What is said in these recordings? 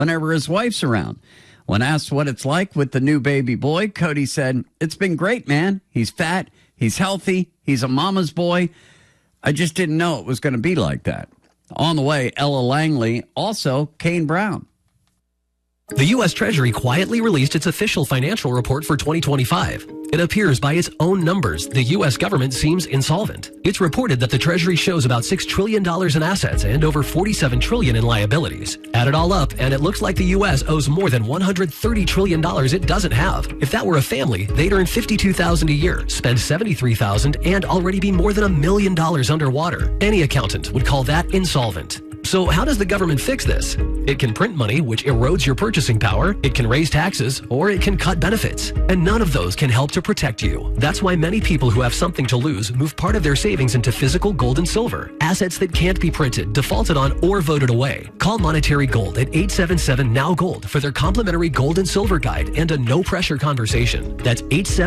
whenever his wife's around. When asked what it's like with the new baby boy, Cody said, "It's been great, man. He's fat, he's healthy, he's a mama's boy. I just didn't know it was going to be like that." On the way, Ella Langley, also Kane Brown. The U.S. Treasury quietly released its official financial report for 2025. It appears by its own numbers, the U.S. government seems insolvent. It's reported that the Treasury shows about $6 trillion in assets and over $47 trillion in liabilities. Add it all up, and it looks like the U.S. owes more than $130 trillion it doesn't have. If that were a family, they'd earn $52,000 a year, spend $73,000, and already be more than $1 million underwater. Any accountant would call that insolvent. So how does the government fix this? It can print money, which erodes your purchasing power. It can raise taxes, or it can cut benefits. And none of those can help to protect you. That's why many people who have something to lose move part of their savings into physical gold and silver, assets that can't be printed, defaulted on, or voted away. Call Monetary Gold at 877-NOW-GOLD for their complimentary gold and silver guide and a no-pressure conversation. That's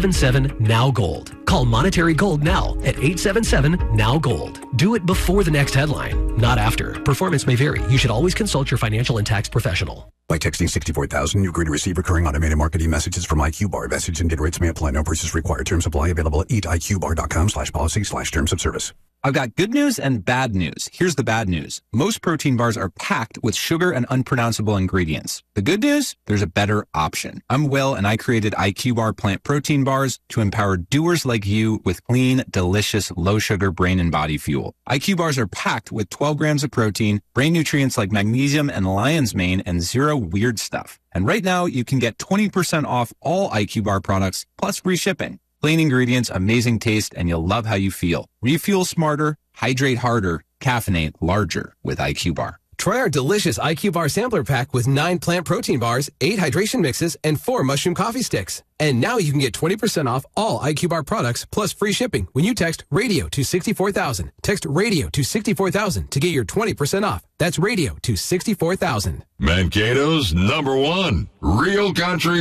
877-NOW-GOLD. Call Monetary Gold now at 877-NOW-GOLD. Do it before the next headline, not after. Performance may vary. You should always consult your financial and tax professional. By texting 64,000, you agree to receive recurring automated marketing messages from IQ Bar. Message and data rates may apply. No purchase required. Terms apply. Available at eatiqbar.com/policy/terms of service. I've got good news and bad news. Here's the bad news. Most protein bars are packed with sugar and unpronounceable ingredients. The good news? There's a better option. I'm Will, and I created IQ Bar plant protein bars to empower doers like you with clean, delicious, low-sugar brain and body fuel. IQ bars are packed with 12 grams of protein, brain nutrients like magnesium and lion's mane, and zero weird stuff. And right now, you can get 20% off all IQ Bar products, plus free shipping. Plain ingredients, amazing taste, and you'll love how you feel. Refuel smarter, hydrate harder, caffeinate larger with IQ Bar. Try our delicious IQ Bar sampler pack with 9 plant protein bars, 8 hydration mixes, and 4 mushroom coffee sticks. And now you can get 20% off all IQ Bar products plus free shipping when you text RADIO to 64,000. Text RADIO to 64,000 to get your 20% off. That's RADIO to 64,000. Mankato's #1, Real Country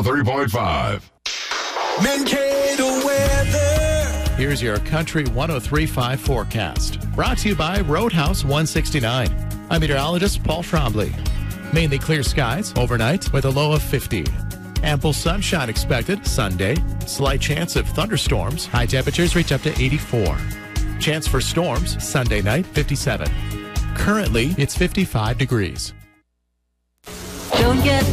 103.5. Mankato weather. Here's your Country 103.5 forecast. Brought to you by Roadhouse 169. I'm meteorologist Paul Trombley. Mainly clear skies overnight with a low of 50. Ample sunshine expected Sunday. Slight chance of thunderstorms. High temperatures reach up to 84. Chance for storms Sunday night, 57. Currently, it's 55 degrees. Don't get...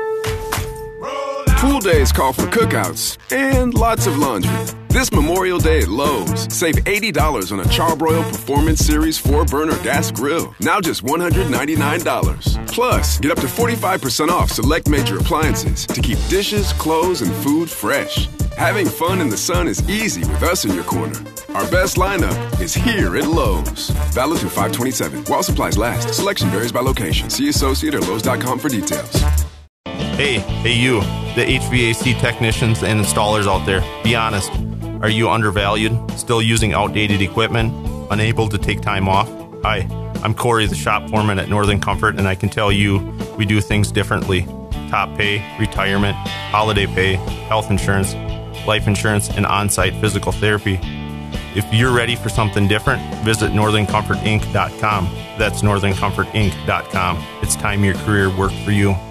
Pool days call for cookouts and lots of laundry. This Memorial Day at Lowe's, save $80 on a Charbroil Performance Series 4-burner gas grill. Now just $199. Plus, get up to 45% off select major appliances to keep dishes, clothes, and food fresh. Having fun in the sun is easy with us in your corner. Our best lineup is here at Lowe's. Valid through 5/27. While supplies last. Selection varies by location. See associate or Lowe's.com for details. Hey you, the HVAC technicians and installers out there, be honest. Are you undervalued, still using outdated equipment, unable to take time off? Hi, I'm Corey, the shop foreman at Northern Comfort, and I can tell you we do things differently. Top pay, retirement, holiday pay, health insurance, life insurance, and on-site physical therapy. If you're ready for something different, visit northerncomfortinc.com. That's northerncomfortinc.com. It's time your career worked for you.